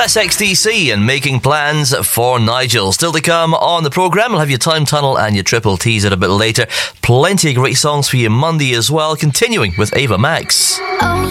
That's XTC and Making Plans for Nigel. Still to come on the programme, we'll have your Time Tunnel and your Triple T's a bit later. Plenty of great songs for you Monday as well, continuing with Ava Max. Oh